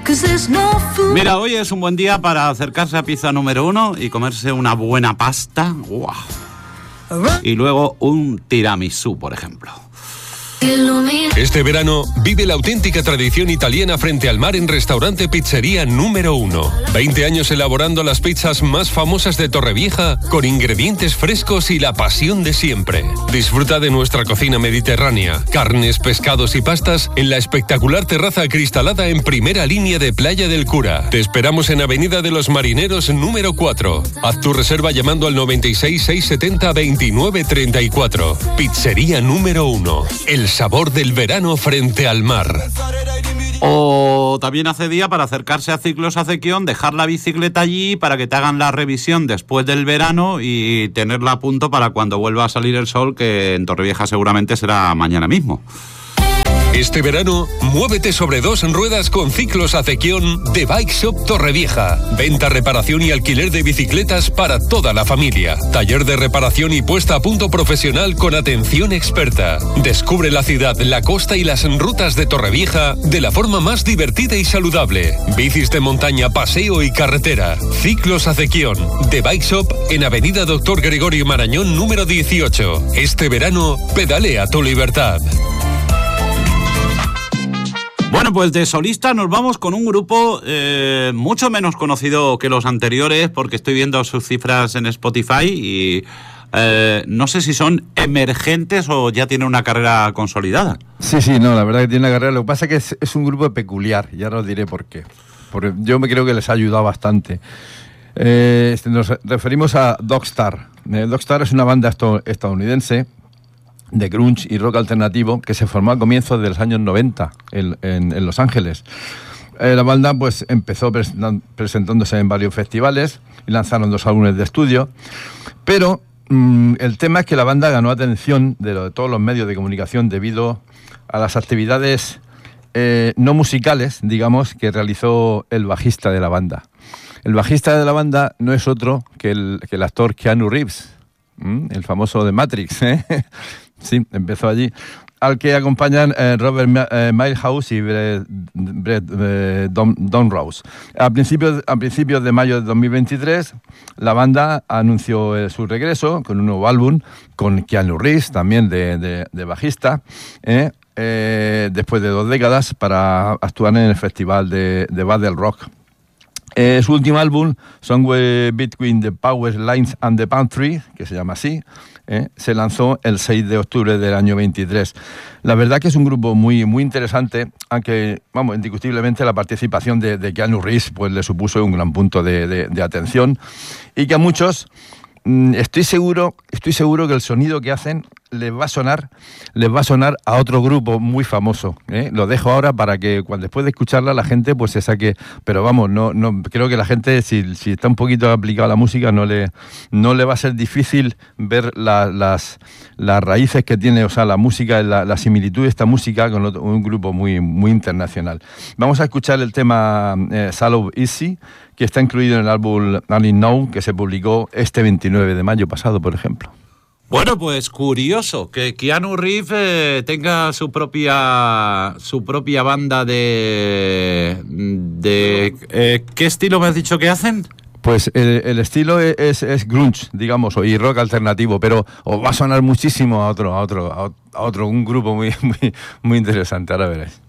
Mira, hoy es un buen día para acercarse a Pizza Número 1 y comerse una buena pasta. ¡Wow! Y luego un tiramisú, por ejemplo. Este verano vive la auténtica tradición italiana frente al mar en Restaurante Pizzería Número 1. 20 años elaborando las pizzas más famosas de Torrevieja con ingredientes frescos y la pasión de siempre. Disfruta de nuestra cocina mediterránea, carnes, pescados y pastas en la espectacular terraza acristalada en primera línea de Playa del Cura. Te esperamos en Avenida de los Marineros número 4. Haz tu reserva llamando al 96 670 2934. Pizzería Número 1. El sabor del verano frente al mar. O también hace día para acercarse a Ciclos Acequión, dejar la bicicleta allí para que te hagan la revisión después del verano y tenerla a punto para cuando vuelva a salir el sol, que en Torrevieja seguramente será mañana mismo. Este verano, muévete sobre dos ruedas con Ciclos Acequión de Bike Shop Torrevieja. Venta, reparación y alquiler de bicicletas para toda la familia. Taller de reparación y puesta a punto profesional con atención experta. Descubre la ciudad, la costa y las rutas de Torrevieja de la forma más divertida y saludable. Bicis de montaña, paseo y carretera. Ciclos Acequión de Bike Shop en Avenida Dr. Gregorio Marañón número 18. Este verano, pedalea tu libertad. Bueno, pues de solista nos vamos con un grupo mucho menos conocido que los anteriores, porque estoy viendo sus cifras en Spotify y no sé si son emergentes o ya tienen una carrera consolidada. Sí, no, la verdad que tiene una carrera. Lo que pasa es que es un grupo peculiar, ya os diré por qué. Porque yo me creo que les ha ayudado bastante. Nos referimos a Dogstar. Dogstar es una banda estadounidense de grunge y rock alternativo que se formó a comienzos de los años 90 en Los Ángeles. La banda pues empezó presentándose en varios festivales y lanzaron 2 álbumes de estudio, pero el tema es que la banda ganó atención de todos los medios de comunicación debido a las actividades no musicales, digamos, que realizó el bajista de la banda. El bajista de la banda no es otro que el actor Keanu Reeves, el famoso de Matrix, Sí, empezó allí. Al que acompañan Robert Milhouse y Brett Donrose. A principios de mayo de 2023, la banda anunció su regreso con un nuevo álbum, con Keanu Reeves, también de bajista, después de 2 décadas, para actuar en el festival de Battle Rock. Su último álbum, Somewhere Between the Power Lines and the Palm Tree, que se llama así, se lanzó el 6 de octubre del año 23. La verdad que es un grupo muy, muy interesante, aunque, vamos, indiscutiblemente la participación de Keanu Reeves pues, le supuso un gran punto de atención, y que a muchos, estoy seguro que el sonido que hacen les va a sonar a otro grupo muy famoso. Lo dejo ahora para que después de escucharla la gente pues se saque, pero vamos, no creo que la gente si está un poquito aplicada a la música no le va a ser difícil ver las raíces que tiene, o sea, la música, la similitud de esta música con un grupo muy, muy internacional. Vamos a escuchar el tema Shallow Easy, que está incluido en el álbum Only Know, que se publicó este 29 de mayo pasado, por ejemplo. Bueno, pues curioso que Keanu Reeves tenga su propia banda de ¿qué estilo me has dicho que hacen? Pues el estilo es grunge, digamos, y rock alternativo, pero os va a sonar muchísimo a otro, un grupo muy, muy, muy interesante, ahora veréis.